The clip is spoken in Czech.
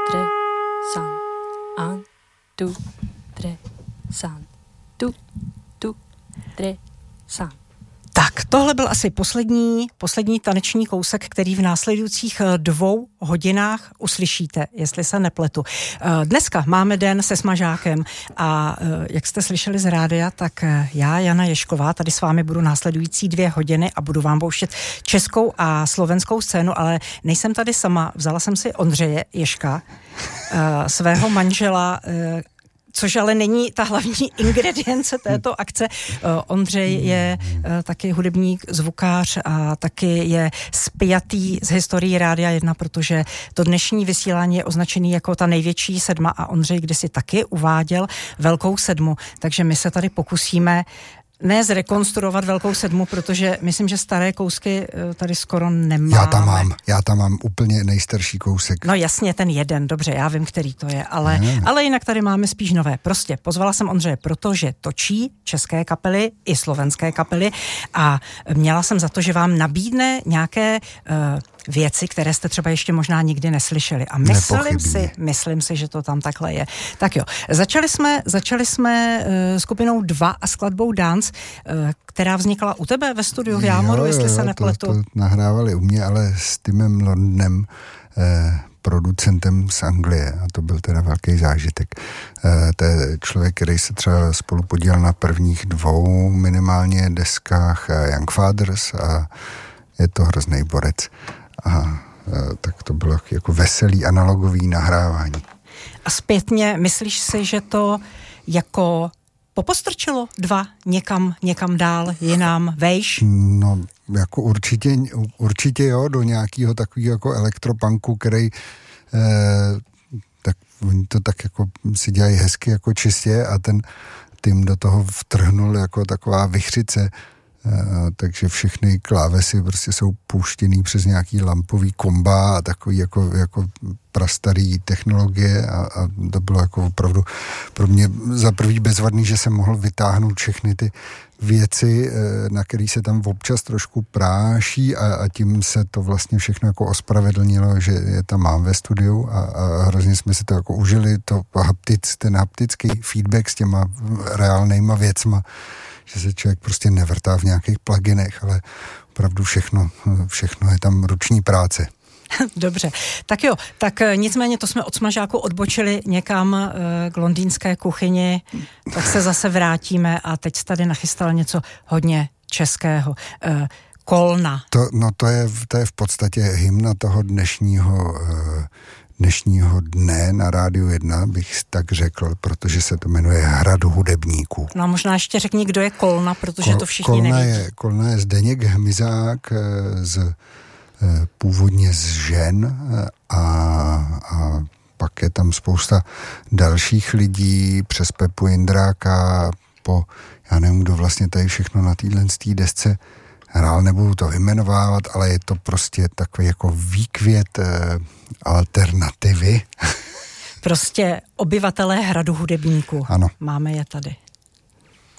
tre, san, an, tu, tre, san, tu, tre, san. Tak, tohle byl asi poslední taneční kousek, který v následujících 2 hodinách uslyšíte, jestli se nepletu. Dneska máme den se Smažákem a jak jste slyšeli z rádia, tak já, Jana Ježková, tady s vámi budu následující 2 hodiny a budu vám pouštět českou a slovenskou scénu, ale nejsem tady sama. Vzala jsem si Ondřeje Ježka, svého manžela, což ale není ta hlavní ingredience této akce. Ondřej je taky hudebník, zvukář a taky je spjatý z historií Rádia 1, protože to dnešní vysílání je označený jako ta největší sedma a Ondřej kdysi taky uváděl velkou sedmu, takže my se tady pokusíme ne zrekonstruovat velkou sedmu, protože myslím, že staré kousky tady skoro nemáme. Já tam mám úplně nejstarší kousek. No jasně, ten jeden, dobře, já vím, který to je, ale jinak tady máme spíš nové. Prostě pozvala jsem Ondřeje, protože točí české kapely i slovenské kapely a měla jsem za to, že vám nabídne nějaké věci, které jste třeba ještě možná nikdy neslyšeli. A myslím si, že to tam takhle je. Tak jo, začali jsme skupinou 2 a skladbou Dance, která vznikla u tebe ve studiu v Jámoru, jestli se nepletu. To nahrávali u mě, ale s Timem Londonem, producentem z Anglie, a to byl teda velký zážitek. To je člověk, který se třeba spolu podílel na prvních 2 minimálně deskách Young Fathers a je to hrozný borec. A tak to bylo jako veselý analogový nahrávání. A zpětně myslíš si, že to jako popostrčilo 2 někam dál, jinam, vejš? No, jako určitě jo, do nějakého takového jako elektropunku, který tak oni to tak jako si dělají hezky jako čistě a ten Tim do toho vtrhnul jako taková vichřice. Takže všechny klávesy prostě jsou pouštěný přes nějaký lampový komba a takový jako prastarý technologie a to bylo jako opravdu pro mě za prvý bezvadný, že jsem mohl vytáhnout všechny ty věci, na který se tam občas trošku práší a tím se to vlastně všechno jako ospravedlnilo, že je tam mám ve studiu a hrozně jsme si to jako užili, ten haptický feedback s těma reálnejma věcma, že se člověk prostě nevrtá v nějakých pluginech, ale opravdu všechno je tam ruční práce. Dobře, tak jo, tak nicméně to jsme od Smažáku odbočili někam k londýnské kuchyni, tak se zase vrátíme a teď tady nachystal něco hodně českého. Kolna. To je v podstatě hymna toho dnešního dne na Rádiu 1, bych tak řekl, protože se to jmenuje Hrad hudebníků. No a možná ještě řekni, kdo je Kolna, protože to všichni neví. Kolna je Zdeněk Hmyzák původně z Žen a pak je tam spousta dalších lidí přes Pepu Jindráka já nevím, kdo vlastně tady všechno na téhle desce hrál, nebudu to vyjmenovávat, ale je to prostě takový jako výkvět alternativy. Prostě obyvatelé Hradu hudebníků. Ano. Máme je tady.